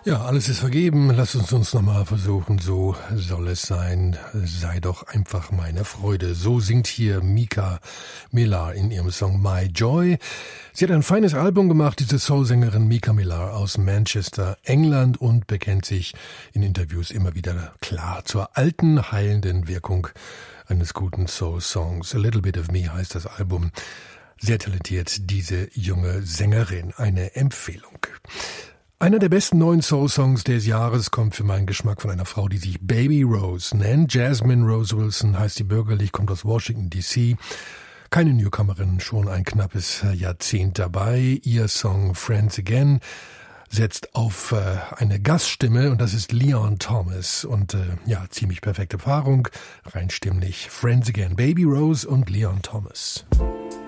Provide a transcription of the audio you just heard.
Ja, alles ist vergeben. Lass uns nochmal versuchen. So soll es sein. Sei doch einfach meine Freude. So singt hier Mika Millar in ihrem Song My Joy. Sie hat ein feines Album gemacht, diese Soul-Sängerin Mika Millar aus Manchester, England, und bekennt sich in Interviews immer wieder klar zur alten, heilenden Wirkung eines guten Soul-Songs. A Little Bit of Me heißt das Album. Sehr talentiert, diese junge Sängerin. Eine Empfehlung. Einer der besten neuen Soul-Songs des Jahres kommt für meinen Geschmack von einer Frau, die sich Baby Rose nennt. Jasmine Rose Wilson heißt sie bürgerlich, kommt aus Washington, D.C., keine Newcomerin, schon ein knappes Jahrzehnt dabei. Ihr Song Friends Again setzt auf eine Gaststimme, und das ist Leon Thomas. Und ziemlich perfekte Paarung, rein stimmlich. Friends Again, Baby Rose und Leon Thomas.